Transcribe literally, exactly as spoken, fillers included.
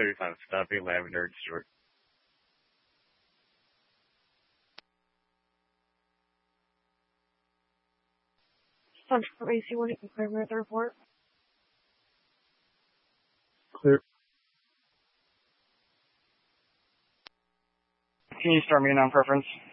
thirty-five, stop Lavender and Stewart. Central A C one, you can clear me at the report. Clear. Can you start me in on preference?